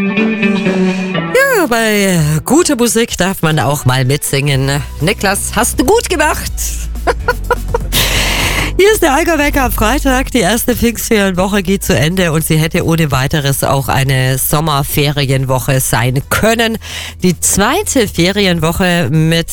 Ja, bei guter Musik darf man auch mal mitsingen. Niklas, hast du gut gemacht. Hier ist der Allgäu-Wecker am Freitag. Die erste Pfingstferienwoche geht zu Ende und sie hätte ohne weiteres auch eine Sommerferienwoche sein können. Die zweite Ferienwoche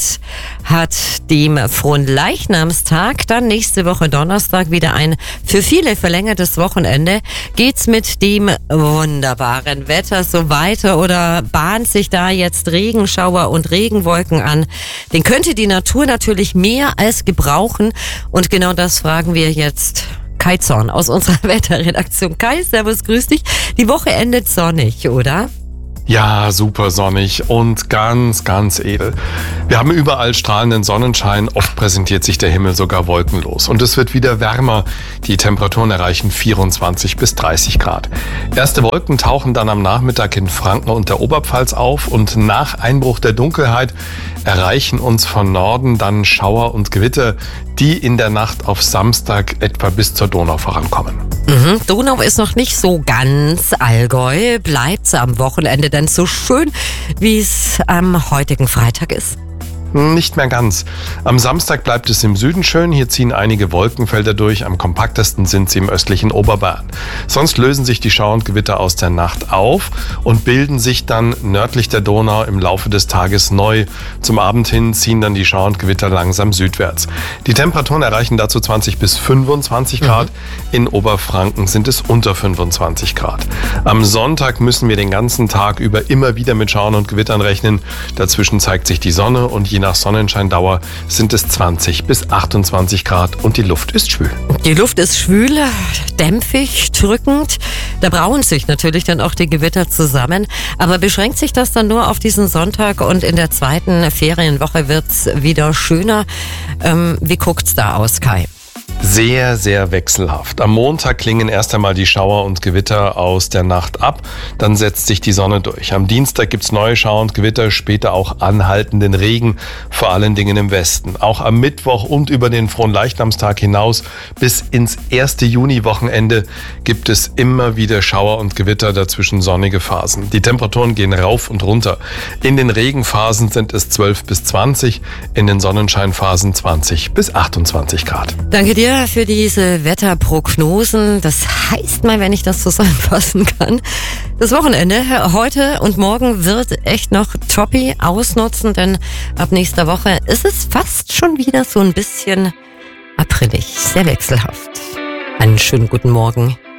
hat dem Fronleichnamstag, dann nächste Woche Donnerstag wieder ein für viele verlängertes Wochenende. Geht's mit dem wunderbaren Wetter so weiter oder bahnt sich da jetzt Regenschauer und Regenwolken an? Den könnte die Natur natürlich mehr als gebrauchen und genau das fragen wir jetzt Kai Zorn aus unserer Wetterredaktion. Kai, servus, grüß dich. Die Woche endet sonnig, oder? Ja, super sonnig und ganz, ganz edel. Wir haben überall strahlenden Sonnenschein, oft präsentiert sich der Himmel sogar wolkenlos. Und es wird wieder wärmer. Die Temperaturen erreichen 24 bis 30 Grad. Erste Wolken tauchen dann am Nachmittag in Franken und der Oberpfalz auf und nach Einbruch der Dunkelheit erreichen uns von Norden dann Schauer und Gewitter, die in der Nacht auf Samstag etwa bis zur Donau vorankommen. Donau ist noch nicht so ganz Allgäu. Bleibt's am Wochenende denn so schön, wie es am heutigen Freitag ist? Nicht mehr ganz. Am Samstag bleibt es im Süden schön. Hier ziehen einige Wolkenfelder durch. Am kompaktesten sind sie im östlichen Oberbayern. Sonst lösen sich die Schauer und Gewitter aus der Nacht auf und bilden sich dann nördlich der Donau im Laufe des Tages neu. Zum Abend hin ziehen dann die Schauer und Gewitter langsam südwärts. Die Temperaturen erreichen dazu 20 bis 25 Grad. In Oberfranken sind es unter 25 Grad. Am Sonntag müssen wir den ganzen Tag über immer wieder mit Schauern und Gewittern rechnen. Dazwischen zeigt sich die Sonne und je nach Sonnenscheindauer sind es 20 bis 28 Grad und die Luft ist schwül. Die Luft ist schwül, dämpfig, drückend. Da brauen sich natürlich dann auch die Gewitter zusammen. Aber beschränkt sich das dann nur auf diesen Sonntag und in der zweiten Ferienwoche wird's wieder schöner? Wie guckt's da aus, Kai? Sehr, sehr wechselhaft. Am Montag klingen erst einmal die Schauer und Gewitter aus der Nacht ab, dann setzt sich die Sonne durch. Am Dienstag gibt's neue Schauer und Gewitter, später auch anhaltenden Regen, vor allen Dingen im Westen. Auch am Mittwoch und über den Fronleichnamstag hinaus bis ins erste Juni-Wochenende gibt es immer wieder Schauer und Gewitter, dazwischen sonnige Phasen. Die Temperaturen gehen rauf und runter. In den Regenphasen sind es 12 bis 20, in den Sonnenscheinphasen 20 bis 28 Grad. Danke dir für diese Wetterprognosen. Das heißt mal, wenn ich das zusammenfassen kann, das Wochenende heute und morgen wird echt noch toppi ausnutzen, denn ab nächster Woche ist es fast schon wieder so ein bisschen aprillig, sehr wechselhaft. Einen schönen guten Morgen.